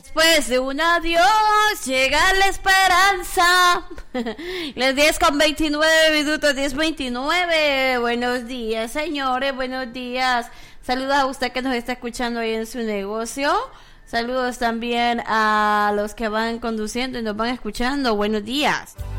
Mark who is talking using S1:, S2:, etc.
S1: Después de un adiós llega la esperanza. Las 10:29, 10:29. Buenos días, señores, buenos días. Saludos a usted que nos está escuchando ahí en su negocio. Saludos también a los que van conduciendo y nos van escuchando. Buenos días.